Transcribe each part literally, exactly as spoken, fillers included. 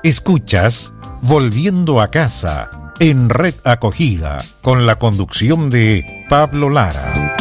Escuchas Volviendo a Casa en Red Acogida con la conducción de Pablo Lara.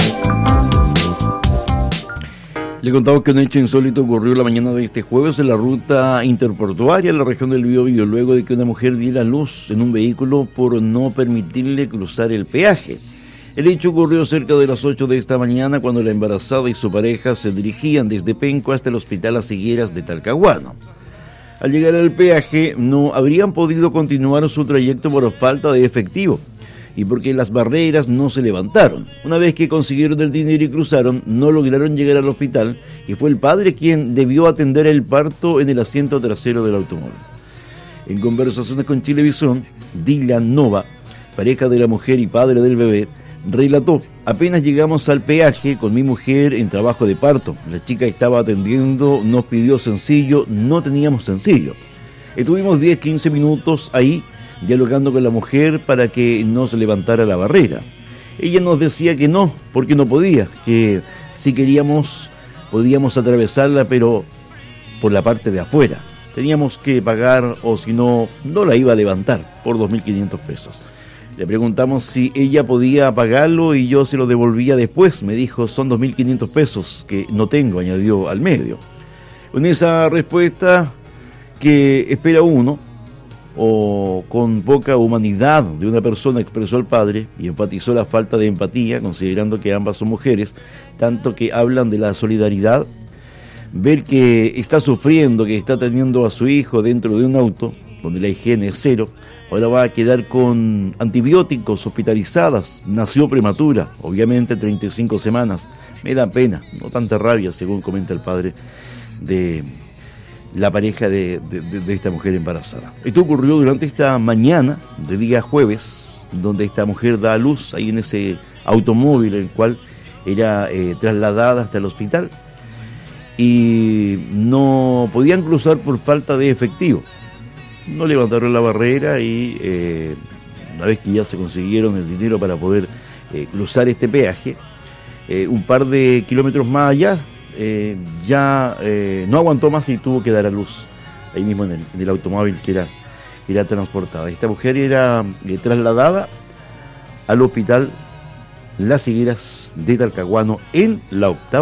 Le contamos que un hecho insólito ocurrió la mañana de este jueves en la ruta interportuaria en la región del Biobío, luego de que una mujer diera luz en un vehículo por no permitirle cruzar el peaje. El hecho ocurrió cerca de las ocho de esta mañana, cuando la embarazada y su pareja se dirigían desde Penco hasta el Hospital Las Higueras de Talcahuano. Al llegar al peaje no habrían podido continuar su trayecto por falta de efectivo y porque las barreras no se levantaron. Una vez que consiguieron el dinero y cruzaron, no lograron llegar al hospital y fue el padre quien debió atender el parto en el asiento trasero del automóvil. En conversaciones con Chilevisión, Dylan Nova, pareja de la mujer y padre del bebé, relató: apenas llegamos al peaje con mi mujer en trabajo de parto, la chica estaba atendiendo, nos pidió sencillo, no teníamos sencillo. Estuvimos diez a quince minutos ahí dialogando con la mujer para que no se levantara la barrera. Ella nos decía que no, porque no podía, que si queríamos podíamos atravesarla, pero por la parte de afuera. Teníamos que pagar o si no, no la iba a levantar por dos mil quinientos pesos. Le preguntamos si ella podía pagarlo y yo se lo devolvía después. Me dijo, son dos mil quinientos pesos que no tengo, añadió al medio. Con esa respuesta que espera uno, o con poca humanidad de una persona, expresó el padre y enfatizó la falta de empatía, considerando que ambas son mujeres, tanto que hablan de la solidaridad. Ver que está sufriendo, que está teniendo a su hijo dentro de un auto donde la higiene es cero, ahora va a quedar con antibióticos, hospitalizadas, nació prematura, obviamente treinta y cinco semanas, me da pena, no tanta rabia, según comenta el padre de la pareja de, de, de esta mujer embarazada. Esto ocurrió durante esta mañana de día jueves, donde esta mujer da a luz ahí en ese automóvil, el cual era eh, trasladada hasta el hospital, y no podían cruzar por falta de efectivo. No levantaron la barrera y eh, una vez que ya se consiguieron el dinero para poder eh, cruzar este peaje, eh, un par de kilómetros más allá, eh, ya eh, no aguantó más y tuvo que dar a luz ahí mismo en el, en el automóvil que era, era transportada. Esta mujer era eh, trasladada al hospital Las Higueras de Talcahuano en la octava